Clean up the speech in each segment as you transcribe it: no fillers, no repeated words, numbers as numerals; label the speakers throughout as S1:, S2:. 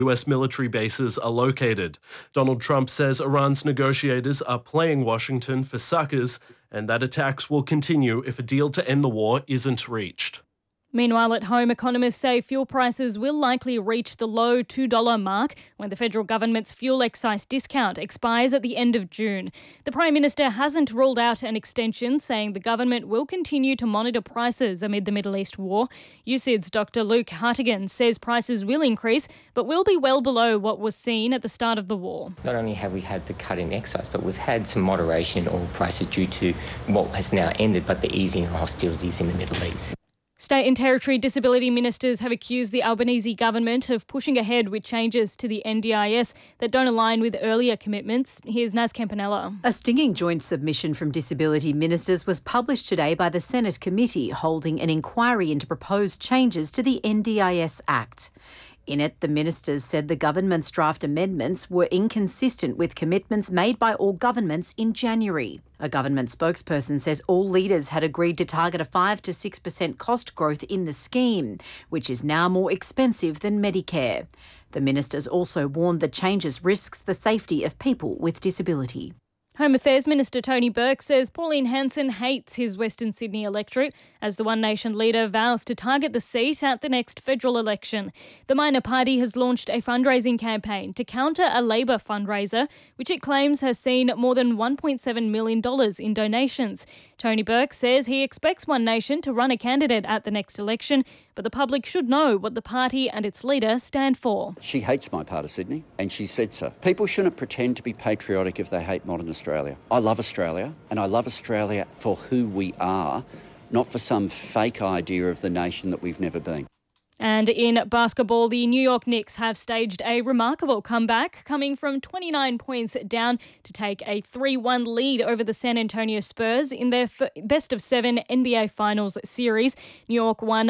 S1: US military bases are located. Donald Trump says Iran's negotiators are playing Washington for suckers and that attacks will continue if a deal to end the war isn't reached.
S2: Meanwhile, at home, economists say fuel prices will likely reach the low $2 mark when the federal government's fuel excise discount expires at the end of June. The Prime Minister hasn't ruled out an extension, saying the government will continue to monitor prices amid the Middle East war. USID's Dr. Luke Hartigan says prices will increase, but will be well below what was seen at the start of the war.
S3: Not only have we had the cut in excise, but we've had some moderation in oil prices due to what has now ended, but the easing of hostilities in the Middle East.
S2: State and Territory disability ministers have accused the Albanese government of pushing ahead with changes to the NDIS that don't align with earlier commitments. Here's Naz Campanella.
S4: A stinging joint submission from disability ministers was published today by the Senate committee holding an inquiry into proposed changes to the NDIS Act. In it, the ministers said the government's draft amendments were inconsistent with commitments made by all governments in January. A government spokesperson says all leaders had agreed to target a 5 to 6% cost growth in the scheme, which is now more expensive than Medicare. The ministers also warned the changes risks the safety of people with disability.
S2: Home Affairs Minister Tony Burke says Pauline Hanson hates his Western Sydney electorate as the One Nation leader vows to target the seat at the next federal election. The minor party has launched a fundraising campaign to counter a Labor fundraiser, which it claims has seen more than $1.7 million in donations. Tony Burke says he expects One Nation to run a candidate at the next election, but the public should know what the party and its leader stand for.
S5: She hates my part of Sydney, and she said so. People shouldn't pretend to be patriotic if they hate modern Australia. I love Australia, and I love Australia for who we are, not for some fake idea of the nation that we've never been.
S2: And in basketball, the New York Knicks have staged a remarkable comeback, coming from 29 points down to take a 3-1 lead over the San Antonio Spurs in their best-of-7 NBA Finals series. New York won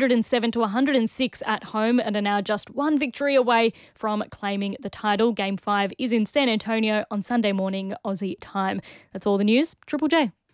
S2: 107-106 at home and are now just one victory away from claiming the title. Game 5 is in San Antonio on Sunday morning, Aussie time. That's all the news. Triple J.